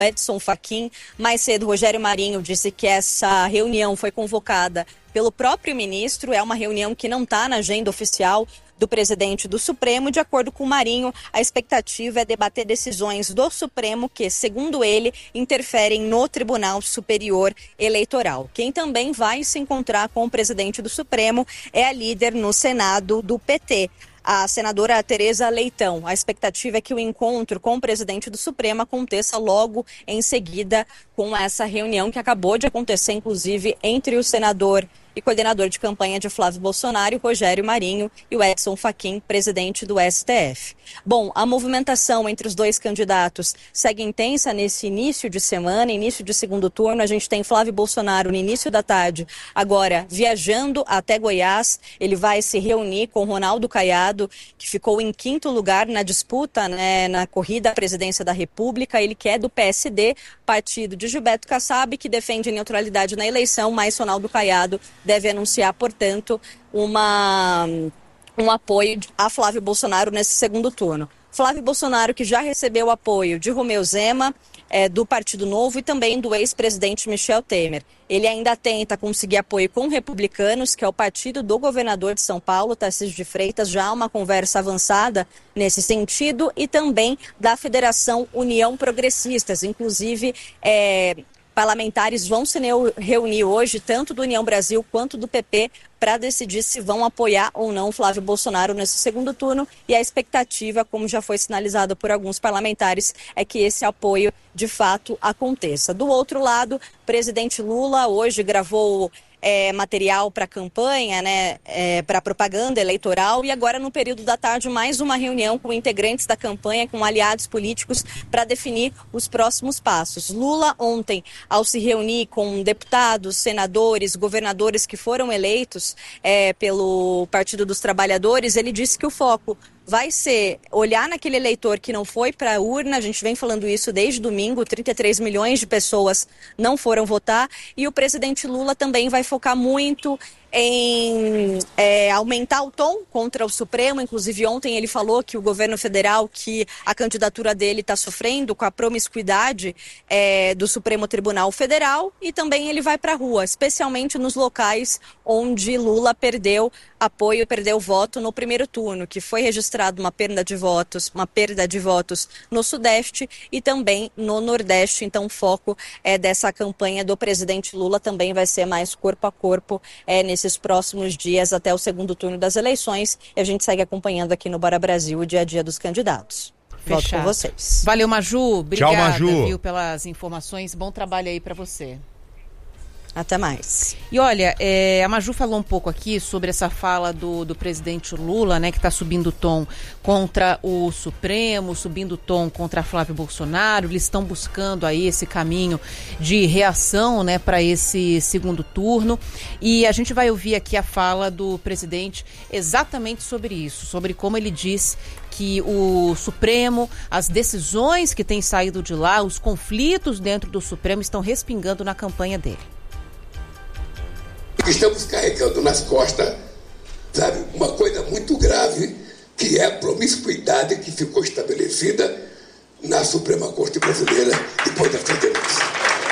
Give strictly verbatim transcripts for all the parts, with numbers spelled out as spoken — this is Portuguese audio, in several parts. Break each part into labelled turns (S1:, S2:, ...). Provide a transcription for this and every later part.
S1: Edson Fachin. Mais cedo, Rogério Marinho disse que essa reunião foi convocada pelo próprio ministro, é uma reunião que não está na agenda oficial do presidente do Supremo. De acordo com o Marinho, a expectativa é debater decisões do Supremo que, segundo ele, interferem no Tribunal Superior Eleitoral. Quem também vai se encontrar com o presidente do Supremo é a líder no Senado do P T, a senadora Tereza Leitão. A expectativa é que o encontro com o presidente do Supremo aconteça logo em seguida com essa reunião que acabou de acontecer, inclusive, entre o senador e coordenador de campanha de Flávio Bolsonaro, Rogério Marinho, e o Edson Fachin, presidente do S T F. Bom, a movimentação entre os dois candidatos segue intensa nesse início de semana, início de segundo turno. A gente tem Flávio Bolsonaro no início da tarde, agora viajando até Goiás. Ele vai se reunir com Ronaldo Caiado, que ficou em quinto lugar na disputa, né, na corrida à presidência da República. Ele que é do P S D, partido de Gilberto Kassab, que defende neutralidade na eleição, mas Ronaldo Caiado deve anunciar, portanto, uma, um apoio a Flávio Bolsonaro nesse segundo turno. Flávio Bolsonaro, que já recebeu apoio de Romeu Zema, é, do Partido Novo, e também do ex-presidente Michel Temer. Ele ainda tenta conseguir apoio com Republicanos, que é o partido do governador de São Paulo, Tarcísio de Freitas. Já há uma conversa avançada nesse sentido, e também da Federação União Progressistas. Inclusive, é, parlamentares vão se reunir hoje, tanto do União Brasil quanto do P P, para decidir se vão apoiar ou não Flávio Bolsonaro nesse segundo turno. E a expectativa, como já foi sinalizado por alguns parlamentares, é que esse apoio de fato aconteça. Do outro lado, o presidente Lula hoje gravou É, material para campanha, né, é, para propaganda eleitoral, e agora no período da tarde mais uma reunião com integrantes da campanha, com aliados políticos, para definir os próximos passos. Lula ontem, ao se reunir com deputados, senadores, governadores que foram eleitos é, pelo Partido dos Trabalhadores, ele disse que o foco vai ser olhar naquele eleitor que não foi para a urna. A gente vem falando isso desde domingo, trinta e três milhões de pessoas não foram votar, e o presidente Lula também vai focar muito em é, aumentar o tom contra o Supremo. Inclusive ontem ele falou que o governo federal, que a candidatura dele está sofrendo com a promiscuidade é, do Supremo Tribunal Federal, e também ele vai para a rua, especialmente nos locais onde Lula perdeu apoio, perdeu voto no primeiro turno, que foi registrado uma perda de votos, uma perda de votos no Sudeste e também no Nordeste. Então o foco é, dessa campanha do presidente Lula também vai ser mais corpo a corpo é, nesse esses próximos dias até o segundo turno das eleições, e a gente segue acompanhando aqui no Bora Brasil o dia a dia dos candidatos. Volto com vocês.
S2: Valeu, Maju. Obrigada,
S3: Tchau, Maju.
S2: Viu, pelas informações. Bom trabalho aí para você.
S1: Até mais.
S2: E olha, é, a Maju falou um pouco aqui sobre essa fala do, do presidente Lula, né, que está subindo o tom contra o Supremo, subindo o tom contra Flávio Bolsonaro. Eles estão buscando aí esse caminho de reação, né, para esse segundo turno. E a gente vai ouvir aqui a fala do presidente exatamente sobre isso, sobre como ele disse que o Supremo, as decisões que têm saído de lá, os conflitos dentro do Supremo estão respingando na campanha dele.
S4: Estamos carregando nas costas, sabe, uma coisa muito grave, que é a promiscuidade que ficou estabelecida na Suprema Corte Brasileira depois da sentença.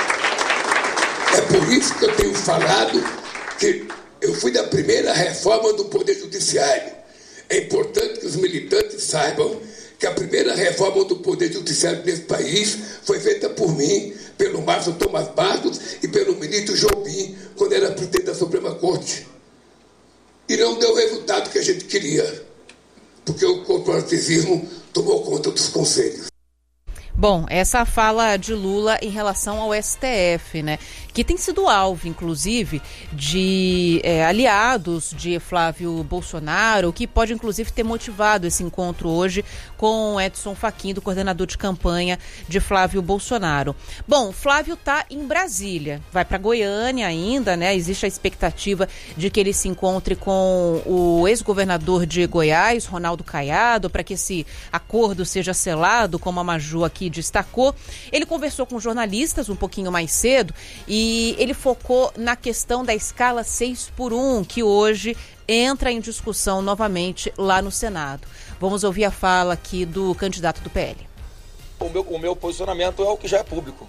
S4: É por isso que eu tenho falado que eu fui da primeira reforma do Poder Judiciário. É importante que os militantes saibam que a primeira reforma do Poder Judiciário desse país foi feita por mim, pelo Márcio Tomás Bastos e pelo ministro Jobim, quando era presidente da Suprema Corte. E não deu o resultado que a gente queria, porque o corporativismo tomou conta dos conselhos.
S2: Bom, essa fala de Lula em relação ao S T F, né? Que tem sido alvo, inclusive, de é, aliados de Flávio Bolsonaro, que pode, inclusive, ter motivado esse encontro hoje com Edson Fachin, do coordenador de campanha de Flávio Bolsonaro. Bom, Flávio está em Brasília, vai para Goiânia ainda, né? Existe a expectativa de que ele se encontre com o ex-governador de Goiás, Ronaldo Caiado, para que esse acordo seja selado, como a Maju aqui destacou. Ele conversou com jornalistas um pouquinho mais cedo e ele focou na questão da escala seis por um, que hoje entra em discussão novamente lá no Senado. Vamos ouvir a fala aqui do candidato do P L.
S3: O meu, o meu posicionamento é o que já é público.